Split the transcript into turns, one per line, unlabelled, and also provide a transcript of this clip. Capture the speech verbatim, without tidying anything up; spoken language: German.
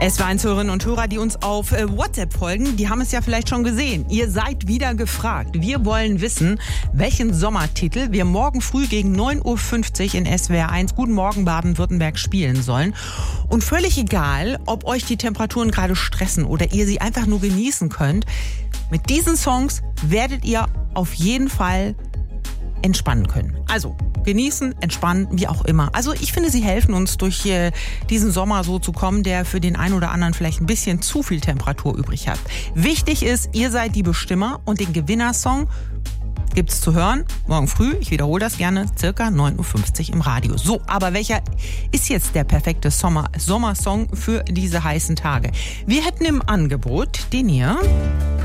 S W R eins-Hörerinnen und Hörer, die uns auf äh, WhatsApp folgen, die haben es ja vielleicht schon gesehen. Ihr seid wieder gefragt. Wir wollen wissen, welchen Sommertitel wir morgen früh gegen neun Uhr fünfzig in S W R eins Guten Morgen Baden-Württemberg spielen sollen. Und völlig egal, ob euch die Temperaturen gerade stressen oder ihr sie einfach nur genießen könnt, mit diesen Songs werdet ihr auf jeden Fall entspannen können. Also genießen, entspannen, wie auch immer. Also ich finde, sie helfen uns durch äh, diesen Sommer so zu kommen, der für den einen oder anderen vielleicht ein bisschen zu viel Temperatur übrig hat. Wichtig ist, ihr seid die Bestimmer und den Gewinnersong gibt's zu hören morgen früh, ich wiederhole das gerne, circa neun Uhr fünfzig im Radio. So, aber welcher ist jetzt der perfekte Sommer- Sommersong für diese heißen Tage? Wir hätten im Angebot den hier.